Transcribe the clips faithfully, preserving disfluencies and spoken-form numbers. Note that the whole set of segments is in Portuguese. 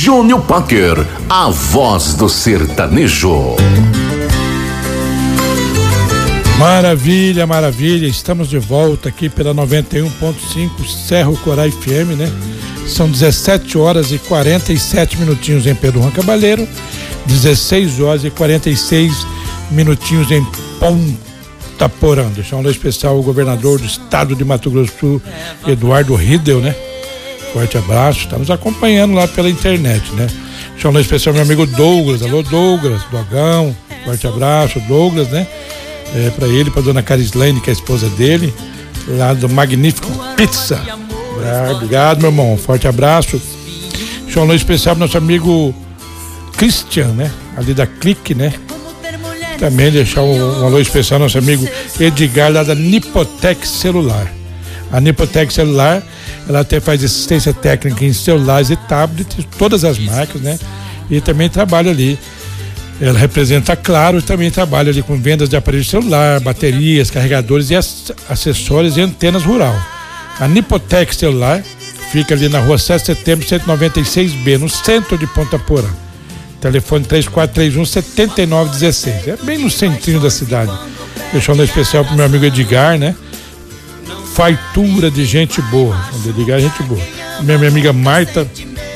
Júnior Packer, a voz do sertanejo. Maravilha, maravilha, estamos de volta aqui pela noventa e um ponto cinco Cerro Corá F M, né? São dezessete horas e quarenta e sete minutinhos em Pedro Juan Cabaleiro, dezesseis horas e quarenta e seis minutinhos em Ponta Porã. Deixar um alô especial ao governador do estado de Mato Grosso do Sul, Eduardo Riedel, né? Forte abraço, está nos acompanhando lá pela internet, né? Deixar um alô especial ao meu amigo Douglas, alô Douglas, Dogão, forte abraço, Douglas, né? É, para ele, para dona Carislane, que é a esposa dele, lá do Magnífico Pizza. Ah, obrigado, meu irmão, forte abraço. Deixa um alô especial pro nosso amigo Christian, né? Ali da Clique, né? Também deixar um, um alô especial ao nosso amigo Edgar, lá da Nipotec Celular. A Nipotec Celular, ela até faz assistência técnica em celulares e tablets, todas as marcas, né? E também trabalha ali. Ela representa, claro, também trabalha ali com vendas de aparelhos de celular, baterias, carregadores e acessórios e antenas rural. A Nipotec Celular fica ali na rua sete de setembro, cento e noventa e seis B, no centro de Ponta Porã. Telefone três quatro três um, sete nove um seis. É bem no centrinho da cidade. Deixando um especial pro meu amigo Edgar, né? Fartura de gente boa. Edgar é gente boa. Minha, minha amiga Marta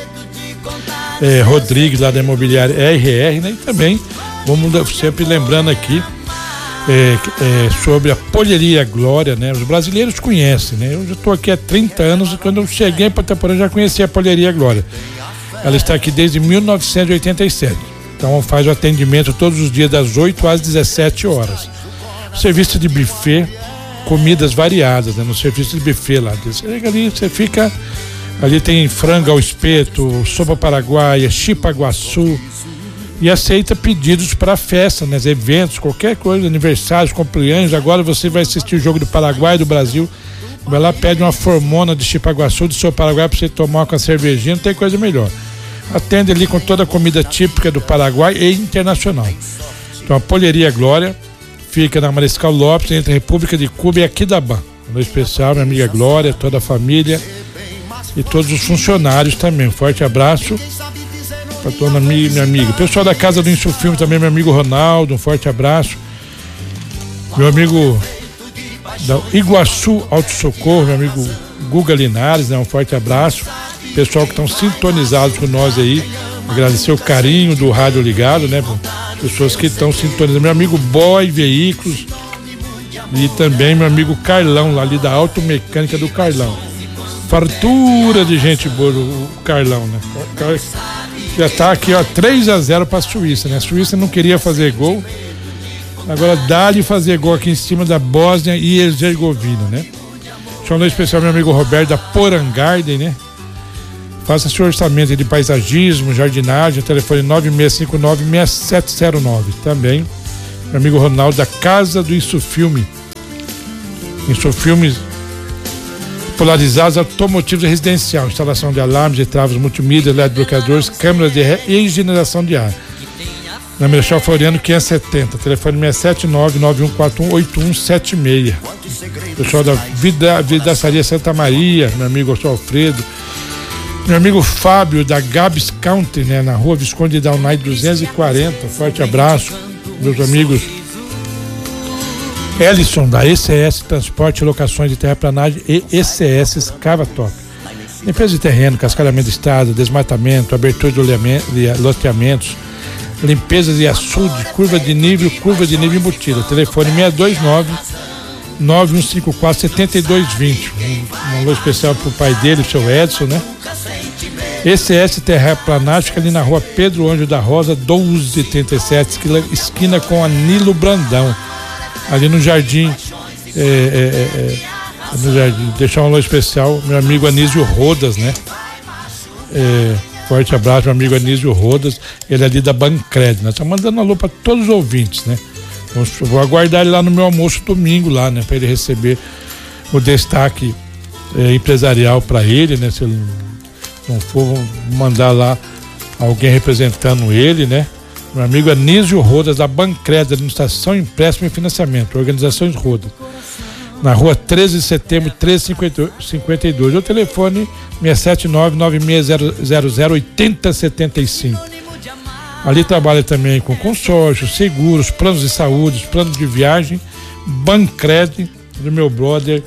É, Rodrigues, lá da imobiliária R R, né? E também, vamos sempre lembrando aqui é, é, sobre a Polheria Glória, né? Os brasileiros conhecem, né? Eu já estou aqui há trinta anos e quando eu cheguei em Ponta Porã já conheci a Polheria Glória. Ela está aqui desde mil novecentos e oitenta e sete. Então faz o atendimento todos os dias das oito às dezessete horas. Serviço de buffet, comidas variadas, né? No serviço de buffet lá. Você chega ali, você fica... Ali tem frango ao espeto, sopa paraguaia, chipa-guaçu, e aceita pedidos para festa, né? Eventos, qualquer coisa, aniversários, cumpleaños. Agora você vai assistir o jogo do Paraguai e do Brasil, vai lá, pede uma formona de chipa-guaçu, de sopa paraguaia para você tomar com a cervejinha, não tem coisa melhor. Atende ali com toda a comida típica do Paraguai e internacional. Então a Polheria Glória fica na Mariscal Lopes, entre a República de Cuba e Aquidabã. Um especial, minha amiga Glória, toda a família e todos os funcionários também. Um forte abraço para toda minha, minha amiga. Pessoal da Casa do Insufilme também, meu amigo Ronaldo, um forte abraço. Meu amigo da Iguaçu Auto Socorro, meu amigo Guga Linares, né? Um forte abraço. Pessoal que estão sintonizados com nós aí. Agradecer o carinho do rádio ligado, né? Pessoas que estão sintonizadas. Meu amigo Boy Veículos e também meu amigo Carlão, lá ali da Automecânica do Carlão. Fartura de gente boa, o Carlão, né? Já tá aqui, ó, três a zero para a Suíça, né? A Suíça não queria fazer gol, agora dá-lhe fazer gol aqui em cima da Bósnia e Herzegovina, né? Chamou especial meu amigo Roberto da Porangarden, né? Faça seu orçamento de paisagismo, jardinagem, telefone nove seis cinco nove, seis sete zero nove. Também meu amigo Ronaldo da Casa do Insufilme. Insufilme polarizados automotivos e residencial, instalação de alarmes, de travas multimídia, L E D bloqueadores, câmeras de ré e higienização de ar. Na Marechal Floriano quinhentos e setenta, telefone seis sete nove, nove um quatro um, oito um sete seis. Pessoal da Vida, Vidaçaria Santa Maria, meu amigo Alfredo, meu amigo Fábio da Gabs Country, né, na rua Visconde de Daunay duzentos e quarenta, forte abraço. Meus amigos Ellison da E C S Transporte e Locações de Terraplanagem e E C S Escavatop. Limpeza de terreno, cascalhamento de estrada, desmatamento, abertura de loteamentos, limpeza de açude, curva de nível, curva de nível embutida. Telefone seis dois nove, nove um cinco quatro, sete dois dois zero. Um, um alô especial pro pai dele, o seu Edson, né? E C S Terraplanagem, ali na rua Pedro Anjo da Rosa, doze trinta e sete, esquina, esquina com a Nilo Brandão. Ali no jardim, é, é, é, no jardim, deixar um alô especial, meu amigo Anísio Rodas, né? É, forte abraço, meu amigo Anísio Rodas, ele é ali da Bancred, né? Tá mandando alô para todos os ouvintes, né? Então, vou aguardar ele lá no meu almoço domingo, lá, né? Para ele receber o destaque é, empresarial para ele, né? Se ele não for, vou mandar lá alguém representando ele, né? Meu amigo Anísio Rodas, da Bancred, Administração, Empréstimo e Financiamento, Organizações Rodas. na rua treze de setembro, treze cinquenta e dois. O telefone seis sete nove, nove seis zero zero zero, oito zero sete cinco. Ali trabalha também com consórcios, seguros, planos de saúde, planos de viagem, Bancred, do meu brother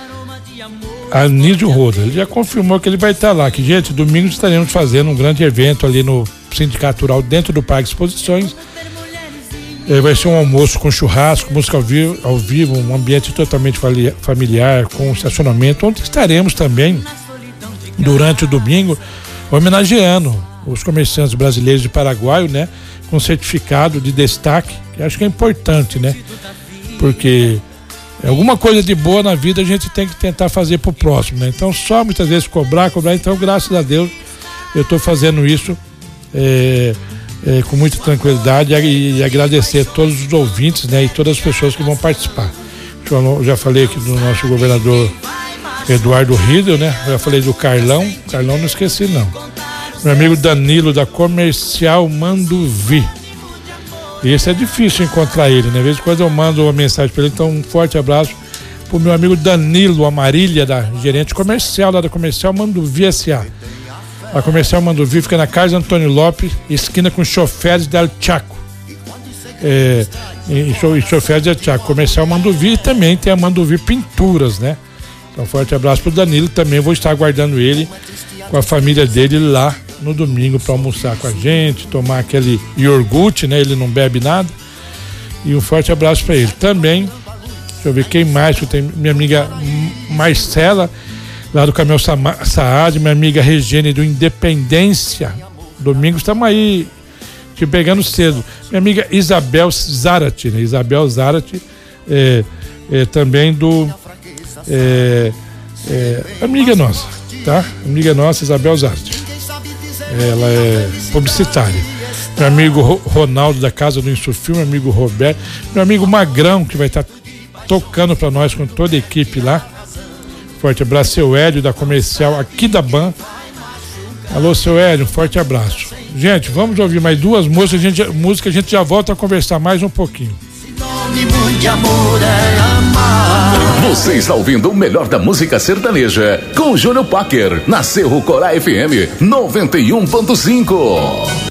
Anísio Roda. Ele já confirmou que ele vai estar lá, que, gente, domingo estaremos fazendo um grande evento ali no Sindicato Rural, dentro do Parque Exposições. É, vai ser um almoço com churrasco, música ao vivo, ao vivo, um ambiente totalmente familiar, com estacionamento, onde estaremos também, durante o domingo, homenageando os comerciantes brasileiros de Paraguai, né, com certificado de destaque, que acho que é importante, né, porque alguma coisa de boa na vida a gente tem que tentar fazer pro próximo, né? Então, só muitas vezes cobrar, cobrar. Então, graças a Deus, eu estou fazendo isso é, é, com muita tranquilidade e, e agradecer a todos os ouvintes, né? E todas as pessoas que vão participar. Eu já falei aqui do nosso governador Eduardo Riedel, né? Já falei do Carlão. Carlão não esqueci, não. Meu amigo Danilo, da Comercial Manduvi. E esse é difícil encontrar ele, né? Às vezes quando eu mando uma mensagem para ele, então um forte abraço pro meu amigo Danilo Amarília, da gerente comercial lá da Comercial Manduvi S A. A Comercial Manduvi fica na Casa Antônio Lopes, esquina com Choferes del Chaco. É, em Choferes del Chaco. Comercial Manduvi, e também tem a Manduvi Pinturas, né? Então, um forte abraço pro Danilo. Também vou estar aguardando ele com a família dele lá no domingo para almoçar com a gente, tomar aquele iogurte, né? Ele não bebe nada. E um forte abraço para ele. Também, deixa eu ver quem mais, eu tenho minha amiga Marcela, lá do Caminhão Saad, minha amiga Regine do Independência. Domingo estamos aí te pegando cedo. Minha amiga Isabel Zarate, né? Isabel Zarate, é, é, também do é, é, amiga nossa, tá? Amiga nossa, Isabel Zarate. Ela é publicitária. Meu amigo Ronaldo da Casa do Insufil, meu amigo Roberto, meu amigo Magrão, que vai estar tocando para nós com toda a equipe lá. Forte abraço, seu Hélio da Comercial aqui da Ban. Alô, seu Hélio, um forte abraço. Gente, vamos ouvir mais duas músicas, a gente, música, a gente já volta a conversar mais um pouquinho. Você está ouvindo o melhor da música sertaneja com o Júnior Packer, na Cerro Corá F M noventa e um ponto cinco.